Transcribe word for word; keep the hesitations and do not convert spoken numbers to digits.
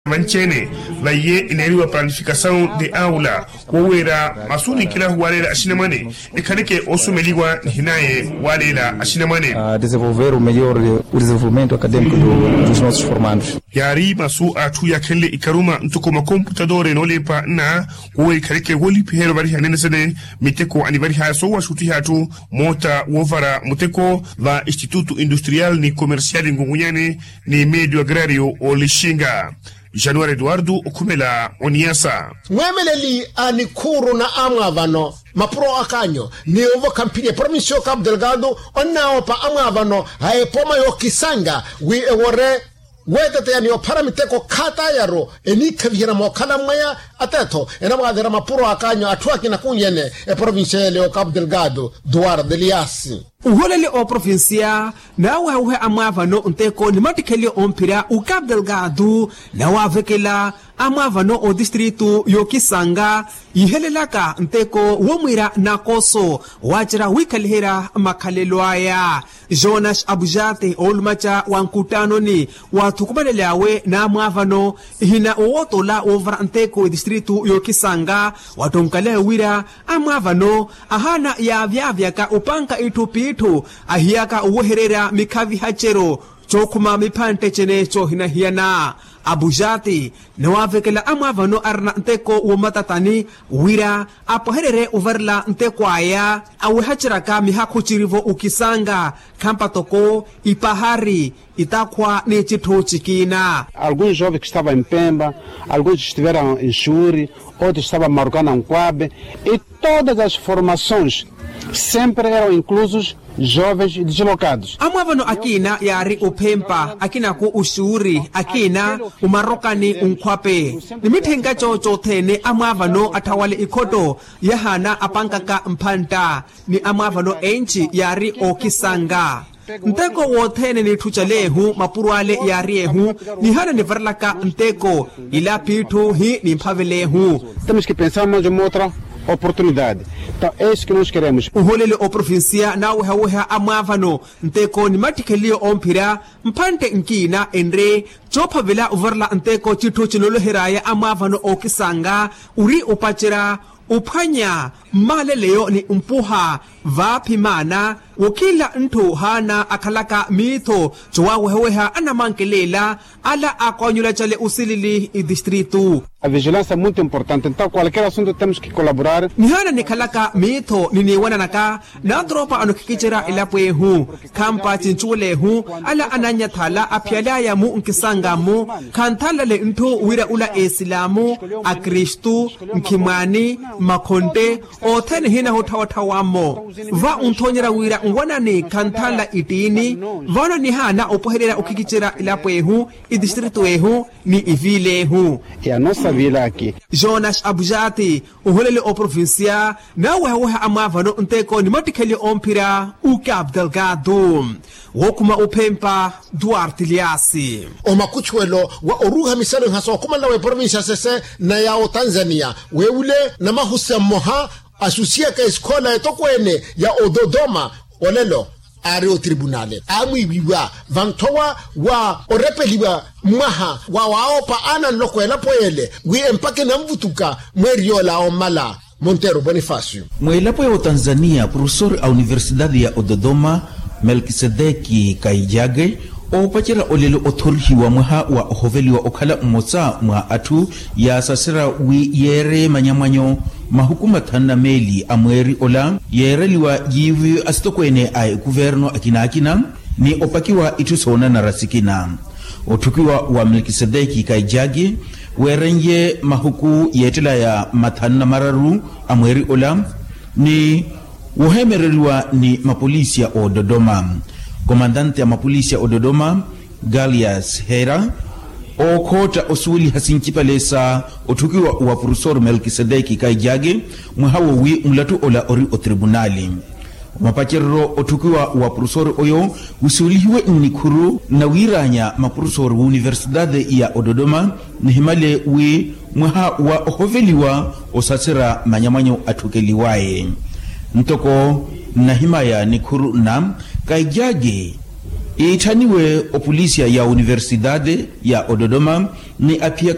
Manchene la ye ineriwa planificação de aula wawera masuni kila huwalela ashinamane ekareke osumeliwa hinaye walela ashinamane a desenvolver o melhor o desenvolvimento acadêmico do, dos nossos formandos. Yari masu atu ya kele ikaruma ntuko makomputadore nolepa na uwe kareke woli pihero bari hanene sene miteko anibari haso wa shuti hatu mota wovara muteko va Instituto Industrial ni Comercial Ngungunyane ni Medio Agrario o Lishinga. Januari Eduardo Okumela Oniasa Mwemeleli anikuru na amavano mapro akanyo ni ovo kampini provinsio Cabo Delgado onaopa amavano haepoma yokisanga wi ewore wetete yani oparamiteko kata yaro enikavira mokala maya ateto enamwadera mapro akanyo atwaki na kunyene e provinsio le Cabo Delgado Duarte de Liasi Uholele o provincia na wawe amavano nteko ni matikeli ompira u Cabo Delgado na wavekela amavano o distrito yokisanga ihelelaka nteko womwira na koso wajira wikalihera makalelwaya Jonas Abujate olmacha wankutano ni watukubaleleawe na amavano hina owotola over nteko distrito yokisanga watonkale wira amavano ahana ya vyavyaka upanka itupi Ito ahiyaka uwoherera mikavi hachero chokuma mipante chene chohina hiyana Abujati na wavekela amavano arna nteko umatatani wira apoherere uvarla nteko aya awe hachiraka mihakuchirivo ukisanga kampatoko ipahari itakwa ne chito chikina. Alguns jovens que estavam em Pemba, alguns estiveram em Churi, outros estavam marcando em Quabe e todas as formações sempre eram inclusos jovens deslocados. Amavano akina yari upempa akina ku usuri akina umarokani unkwape nimithenga chocho thene amavano atawale ikoto yahana apankaka mpanta ni amavano enchi yari okisanga nteko wothene ni thuchalehu mapurwale yariyehu ni hana ni varlaka nteko ila pithu hi ni mphavelehu. Temos que pensar mais uma outra oportunidade. Então é isso que nós queremos. Uholele o provincia na uha uha amavano nteko ni matikeli ompira mpante nkina enre chopa vela uvarla nteko chito chinolo heraya amavano okisanga uri upachira upanya maleleo ni umpuha vapimana wakila ntu hana akalaka mito chwa weheha anamankelela ala akonyula chale usilili i distrito. A vigilância é muito importante, então qualquer assunto temos que colaborar. Nihana ni kalaka mito ni niwana naka na tropa anukikichira ilapwe hu kampa chinchule hu ala ananya thala apyala ya mu nkisanga mu kanthala le ntu wira ula esilamu akristu nkimani makonte othene hina hotawatawamo va untonyera wira ngwana ni kanthala itini vana ni hana opoherera ukikichira ilapwe hu i distrito ehu ni ivile hu e a nossa vila aqui. Jonas Abujati uholele o provincia na waha amavano nteko ni matikeli ompira u Cabo Delgado wokuma upempa Duarte Liasi o makuchwelo wa oruha misalo haso kuma lawe provincia sese na yao Tanzania weule na mahusia moha asusia ka eskola etokwene ya Ododoma olelo ario tribunale amwibiwa vantowa wa orepeliwa maha wa waopa ana lokwela poele wi empake na mvutuka mweriola omala Montero Bonifacio mwelapo ya Tanzania professor a Universidade ya Ododoma Melkisedeki Kaijage opachira olelo othorihi wa mwaha wa hoveli wa okhala mmosa mwa atu ya sasira wi yere manyamanyo mahukuma thana meli amweri ola yereliwa yivi asitokwene ay guverno akina akina ni opakiwa itusona na rasikina otukiwa wa Melkisedeki Kaijage werenye mahuku yetela ya mathana mararu amweri ola ni uhemereliwa ni mapolisi ya Ododoma. Komandante ya mapolisi ya Ododoma Galias Hera okota osuli hasinkipalesa otukiwa wa professor Melkisedeki Kaijage mwahawo wi mulatu ola ori o tribunali mapachero otukiwa wa professor oyo usulihiwe nikuru na wiranya maprofessor wa Universidade ya Ododoma nihimale wi mwaha wa hoveliwa osasira manyamanyo atukeliwaye ntoko na himaya nikuru na Kaijage itaniwe o polisia ya Universidade ya Ododoma ni apia